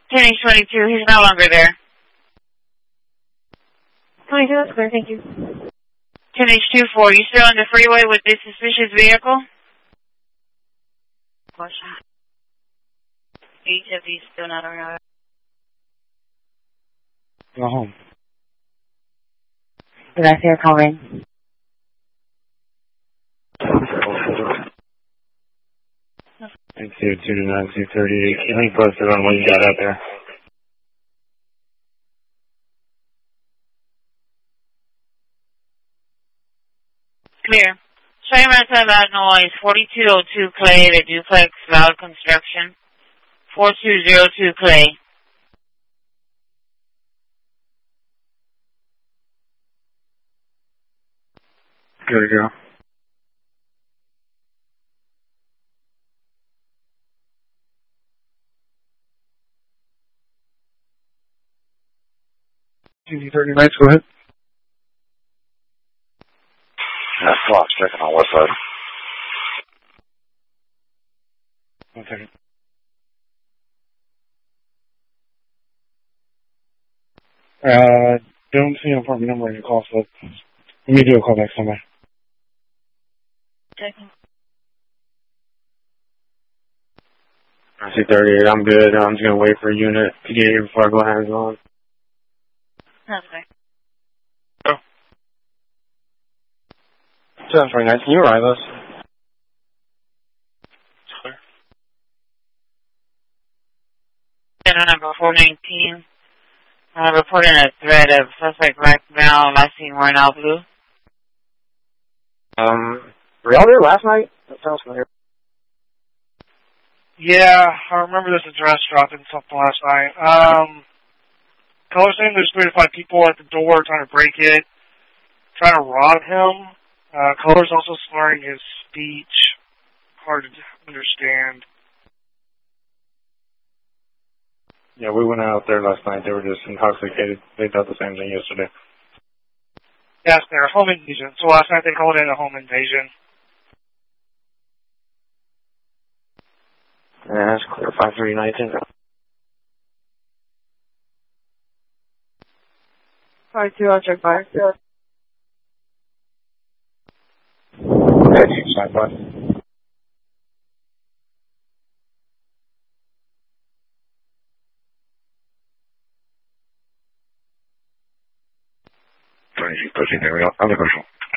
10H22, he's no longer there. 22, that's clear, thank you. 10H24, you still on the freeway with this suspicious vehicle? HFD still not around. Go home. Did I see a call ring? Thank you, 229-238. Keep me posted on what you got out there. Clear. Train outside loud noise, 4202 Clay, the duplex, loud construction. 4202 Clay. Good to go. TV30 nights, go ahead. That's Fox checking on west side. 1 second. Don't see an apartment number in your call slip. Let me do a call back somewhere. Checking. I see 38, I'm good. I'm just going to wait for a unit to get here before I go hands on. That's clear. Oh. 729, can you arrive us? Clear. Center number 419. Reporting a threat of suspect black male, last seen wearing all blue. Were y'all there last night? That sounds familiar. Yeah, I remember this address dropping something last night. Color's saying there's 3 to 5 people at the door trying to break it, trying to rob him. Color's also slurring his speech. Hard to understand. Yeah, we went out there last night. They were just intoxicated. They thought the same thing yesterday. Yes, they're a home invasion. So last night they called it a home invasion. Yeah, that's clear. 5319. 52, I'll check fire. Okay, side by. Pushing there we go. Under control.